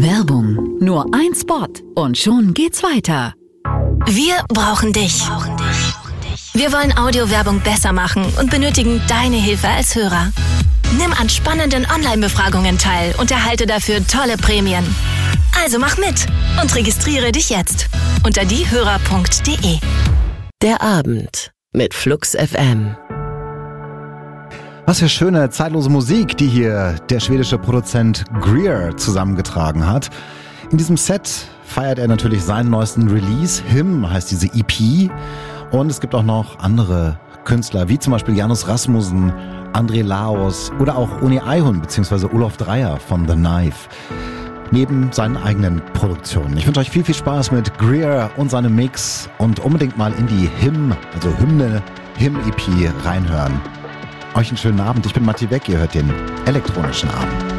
Werbung. Nur ein Spot und schon geht's weiter. Wir brauchen dich. Wir wollen Audiowerbung besser machen und benötigen deine Hilfe als Hörer. Nimm an spannenden Online-Befragungen teil und erhalte dafür tolle Prämien. Also mach mit und registriere dich jetzt unter diehörer.de. Der Abend mit Flux FM. Was für schöne, zeitlose Musik, die hier der schwedische Produzent Greer zusammengetragen hat. In diesem Set feiert er natürlich seinen neuesten Release. Him heißt diese EP. Und es gibt auch noch andere Künstler, wie zum Beispiel Janus Rasmussen, André Laos oder auch Uni Eihun bzw. Olof Dreyer von The Knife. Neben seinen eigenen Produktionen. Ich wünsche euch viel, viel Spaß mit Greer und seinem Mix und unbedingt mal in die Him, also Hymne, Him-EP reinhören. Euch einen schönen Abend. Ich bin Matti Weck, ihr hört den elektronischen Abend.